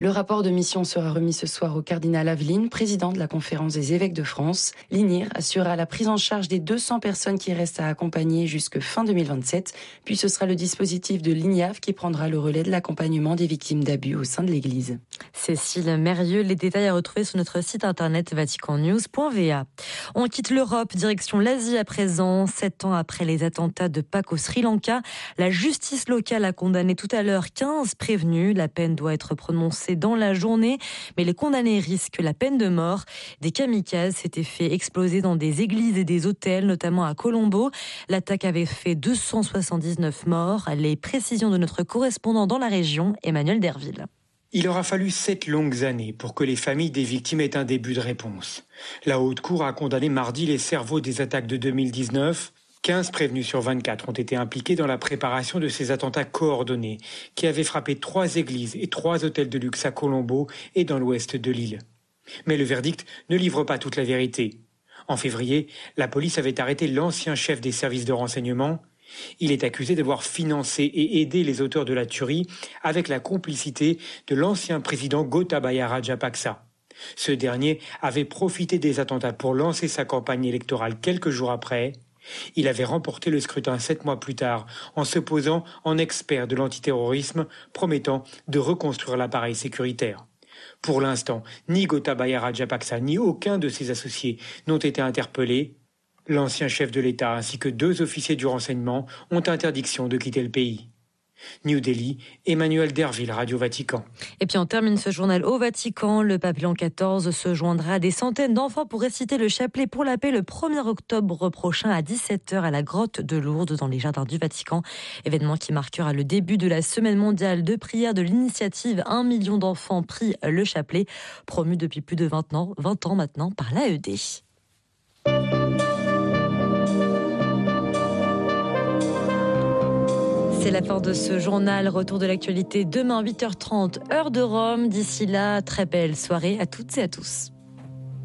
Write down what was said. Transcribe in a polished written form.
Le rapport de mission sera remis ce soir au cardinal Aveline, président de la Conférence des évêques de France. L'INIR assurera la prise en charge des 200 personnes qui restent à accompagner jusque fin 2027. Puis ce sera le dispositif de l'INIAV qui prendra le relais de l'accompagnement des victimes d'abus au sein de l'Église. Cécile Mérieux, les détails à retrouver sur notre site internet vaticannews.va. On quitte l'Europe, direction l'Asie à présent. 7 ans après les attentats de Pâques au Sri Lanka, la justice locale a condamné tout à l'heure 15 prévenus. La peine doit être prononcée dans la journée, mais les condamnés risquent la peine de mort. Des kamikazes s'étaient fait exploser dans des églises et des hôtels, notamment à Colombo. L'attaque avait fait 279 morts. Les précisions de notre correspondant dans la région, Emmanuel Derville. Il aura fallu 7 longues années pour que les familles des victimes aient un début de réponse. La Haute Cour a condamné mardi les cerveaux des attaques de 2019. 15 prévenus sur 24 ont été impliqués dans la préparation de ces attentats coordonnés qui avaient frappé 3 églises et 3 hôtels de luxe à Colombo et dans l'ouest de l'île. Mais le verdict ne livre pas toute la vérité. En février, la police avait arrêté l'ancien chef des services de renseignement. Il est accusé d'avoir financé et aidé les auteurs de la tuerie avec la complicité de l'ancien président Gotabaya Rajapaksa. Ce dernier avait profité des attentats pour lancer sa campagne électorale quelques jours après. Il avait remporté le scrutin 7 mois plus tard en se posant en expert de l'antiterrorisme, promettant de reconstruire l'appareil sécuritaire. Pour l'instant, ni Gotabaya Rajapaksa ni aucun de ses associés n'ont été interpellés. L'ancien chef de l'État ainsi que 2 officiers du renseignement ont interdiction de quitter le pays. New Delhi, Emmanuel Derville, Radio Vatican. Et puis on termine ce journal au Vatican. Le pape Léon XIV se joindra à des centaines d'enfants pour réciter le chapelet pour la paix le 1er octobre prochain à 17h à la grotte de Lourdes dans les jardins du Vatican. Événement qui marquera le début de la semaine mondiale de prière de l'initiative 1 million d'enfants prient le chapelet, promu depuis plus de 20 ans maintenant par l'AED. C'est la fin de ce journal. Retour de l'actualité demain 8h30, heure de Rome. D'ici là, très belle soirée à toutes et à tous.